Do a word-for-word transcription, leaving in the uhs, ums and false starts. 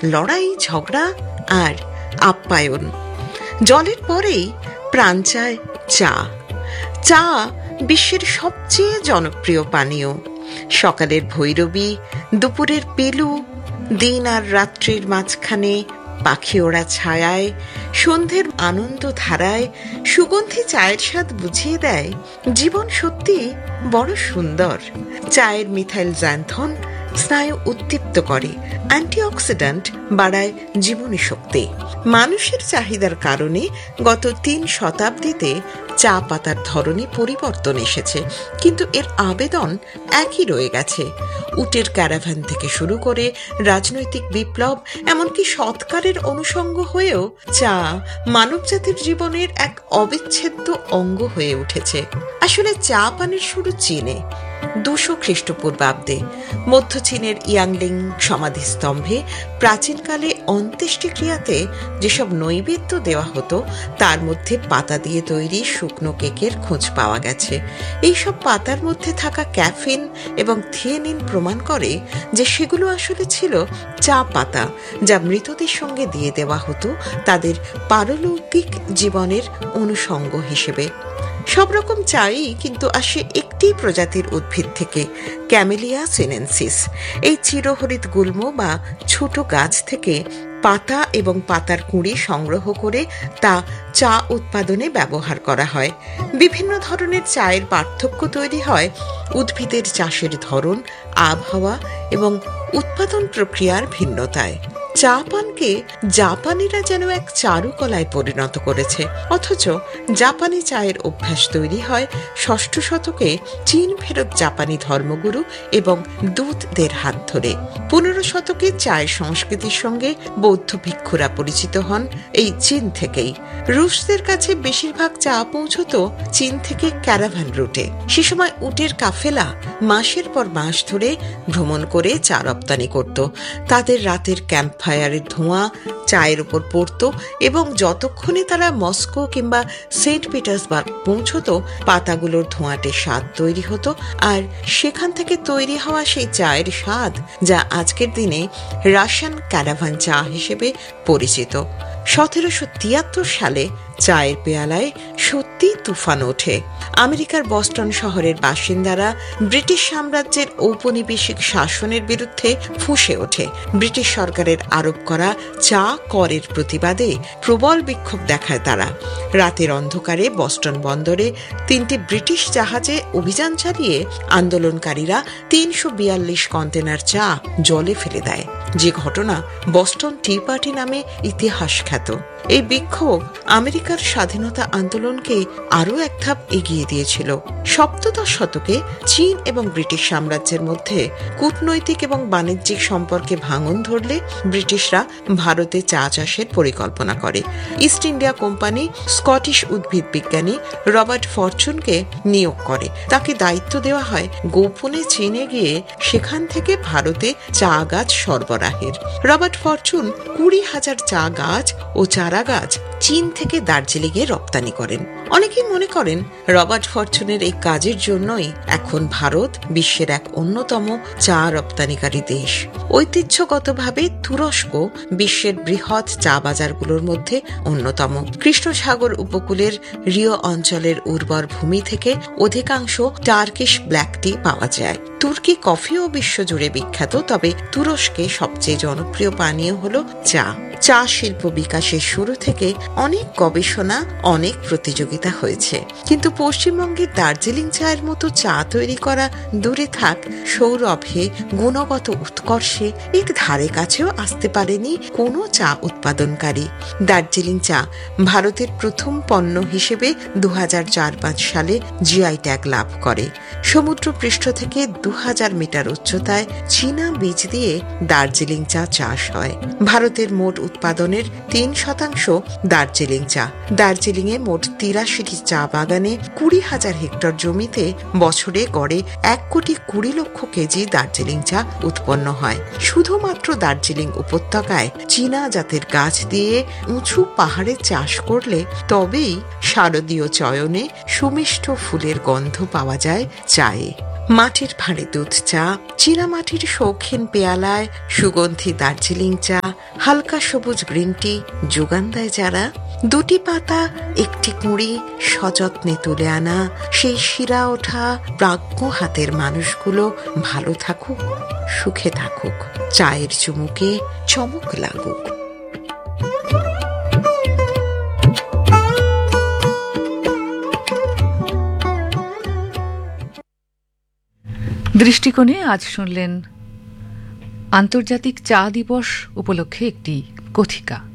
লড়াই, ঝগড়া আর আপ্যায়ন। জলের পরেই প্রাণ চায় চা। চা বিশ্বের সবচেয়ে জনপ্রিয় পানীয়। সকালের ভৈরবী, দুপুরের পেলু, দিন আর রাত্রির মাঝখানে পাখি ওড়া ছায়ায়, সন্ধ্যের আনন্দ ধারায় সুগন্ধি চায়ের স্বাদ বুঝিয়ে দেয় জীবন সত্যি বড় সুন্দর। চায়ের মিথাইল জ্যান্থন স্নায়ু উদ্দীপ্ত করে, অ্যান্টিঅক্সিডেন্ট বাড়ায় জীবনী শক্তি। মানুষের চাহিদার কারণে গত তিন শতাব্দীতে চা পাতার ধরনে পরিবর্তন এসেছে, কিন্তু এর আবেদন একই রয়ে গেছে। উটের ক্যারাভান থেকে শুরু করে রাজনৈতিক বিপ্লব, এমনকি সৎকারের অনুষঙ্গ হয়েও চা মানবজাতির জীবনের এক অবিচ্ছেদ্য অঙ্গ হয়ে উঠেছে। আসলে চা পানের শুরু চীনে দুশো খ্রিস্টপূর্বাব্দে মধ্য চীনের ইয়াংলিং সমাধিস্তম্ভে প্রাচীনকালে অন্ত্যেষ্টিক্রিয়াতে যেসব নৈবেদ্য দেওয়া হতো তার মধ্যে পাতা দিয়ে তৈরি শুকনো কেকের খোঁজ পাওয়া গেছে। এইসব পাতার মধ্যে থাকা ক্যাফিন এবং থিয়েনিন প্রমাণ করে যে সেগুলো আসলে ছিল চা পাতা, যা মৃতদের সঙ্গে দিয়ে দেওয়া হতো তাদের পারলৌকিক জীবনের অনুষঙ্গ হিসেবে। সব রকম চাই কিন্তু আসে একটি প্রজাতির উদ্ভিদ থেকে, ক্যামেলিয়া সিনেনসিস। এই চিরহরিত গুল্ম বা ছোট গাছ থেকে পাতা এবং পাতার কুঁড়ি সংগ্রহ করে তা চা উৎপাদনে ব্যবহার করা হয়। বিভিন্ন ধরনের চায়ের পার্থক্য তৈরি হয় উদ্ভিদের চাষের ধরন, আবহাওয়া এবং উৎপাদন প্রক্রিয়ার ভিন্নতায়। চা পানকে জাপানিরা যেন এক চারুকলায় পরিণত করেছে, অথচ জাপানি চায়ের অভ্যাস তৈরি হয় ষষ্ঠ শতকে চীন ফেরত জাপানি ধর্মগুরু এবং দূতদের হাত ধরে। পনেরো শতকে চায়ের সংস্কৃতির সঙ্গে বৌদ্ধ ভিক্ষুরা পরিচিত হন এই চীন থেকেই। রুশদের কাছে বেশিরভাগ চা পৌঁছত চীন থেকে ক্যারাভান রুটে। সে সময় উটের কাফেলা মাসের পর মাস ধরে ভ্রমণ করে চা রপ্তানি করত। তাদের রাতের ক্যাম্প ফায়ারের ধোঁয়া চায়ের উপর পড়ত এবং যতক্ষণে তারা মস্কো কিংবা সেন্ট পিটার্সবার্গ পৌঁছত পাতাগুলোর ধোঁয়াটে স্বাদ তৈরি হতো, আর সেখান থেকে তৈরি হওয়া সেই চায়ের স্বাদ যা আজকের দিনে রাশিয়ান ক্যারাভান চা হিসেবে পরিচিত। সতেরোশো তিয়াত্তর সালে চায়ের পেয়ালায় সত্যি তুফান ওঠে। আমেরিকার বস্টন শহরের বাসিন্দারা ব্রিটিশ সাম্রাজ্যের ঔপনিবেশিক শাসনের বিরুদ্ধে ফুঁসে ওঠে। ব্রিটিশ সরকারের আরোপ করা চা করের প্রতিবাদে প্রবল বিক্ষোভ দেখায় তারা। রাতের অন্ধকারে বস্টন বন্দরে তিনটি ব্রিটিশ জাহাজে অভিযান চালিয়ে আন্দোলনকারীরা তিনশো বিয়াল্লিশ কন্টেনার চা জলে ফেলে দেয়, যে ঘটনা বস্টন টি পার্টি নামে ইতিহাস খ্যাত। এই বিক্ষোভ আমেরিকার স্বাধীনতা আন্দোলনকে আরও এক ধাপ এগিয়ে দিয়েছিল। সপ্তদশ শতকে চীন এবং ব্রিটিশ সাম্রাজ্যের মধ্যে কূটনৈতিক এবং বাণিজ্যিক সম্পর্কে ভাঙন ধরলে ব্রিটিশরা ভারতে চা চাষের পরিকল্পনা করে। ইস্ট ইন্ডিয়া কোম্পানি স্কটিশ উদ্ভিদ বিজ্ঞানী রবার্ট ফরচুনকে নিয়োগ করে। তাকে দায়িত্ব দেওয়া হয় গোপনে চীনে গিয়ে সেখান থেকে ভারতে চা গাছ সরবরাহের। রবার্ট ফরচুন কুড়ি হাজার চা গাছ ও চারা গাছ চীন থেকে দার্জিলিংয়ে রপ্তানি করেন। অনেকেই মনে করেন রবার্ট ফরচুনের এই কাজের জন্যই এখন ভারত বিশ্বের এক অন্যতম চা রপ্তানিকারী দেশ। ঐতিহ্যগতভাবে তুরস্ক বিশ্বের বৃহৎ চা বাজারগুলোর মধ্যে অন্যতম। কৃষ্ণ সাগর উপকূলের রিও অঞ্চলের উর্বর ভূমি থেকে অধিকাংশ টার্কিশ ব্ল্যাক টি পাওয়া যায়। তুর্কি কফিও বিশ্বজুড়ে বিখ্যাত, তবে তুরস্কে সবচেয়ে জনপ্রিয় পানীয় হল চা। চা শিল্প বিকাশের শুরু থেকে অনেক গবেষণা, অনেক প্রতিযোগিতা হয়েছে, কিন্তু পশ্চিমবঙ্গের দার্জিলিং চায়ের মতো চা তৈরি করা দূরে থাক, সৌরভে গুণগত উৎকর্ষে এর ধারে কাছেও আসতে পারেনি কোনো চা উৎপাদনকারী। দার্জিলিং চা ভারতের প্রথম পণ্য হিসেবে দু হাজার চার পাঁচ সালে জিআই ট্যাগ লাভ করে। সমুদ্র পৃষ্ঠ থেকে দু হাজার মিটার উচ্চতায় চীনা বীজ দিয়ে দার্জিলিং চা চাষ হয়। ভারতের মোট উৎপাদনের তিন শতাংশ দার্জিলিং চা। দার্জিলিং এ মোট তিরাশিটি চা বাগানে কুড়ি হাজার হেক্টর জমিতে বছরে গড়ে এক কোটি কুড়ি লক্ষ কেজি দার্জিলিং চা উৎপন্ন হয়। শুধুমাত্র দার্জিলিং উপত্যকায় চীনা জাতের গাছ দিয়ে উঁচু পাহাড়ে চাষ করলে তবেই শারদীয় চয়নে সুমিষ্ট ফুলের গন্ধ পাওয়া যায় চায়ে। মাটির ভাঁড়ে দুধ চা, চীনা মাটির শৌখিন পেয়ালায় সুগন্ধি দার্জিলিং চা, হালকা সবুজ গ্রিন টি যোগান দেয় যারা, দুটি পাতা একটি কুঁড়ি সযত্নে তুলে আনা সেই শিরা ওঠা প্রাজ্ঞ হাতের মানুষগুলো ভালো থাকুক, সুখে থাকুক, চায়ের চুমুকে চমক লাগুক। দৃষ্টিকোণে আজ শুনলেন আন্তর্জাতিক চা দিবস উপলক্ষে একটি কথিকা।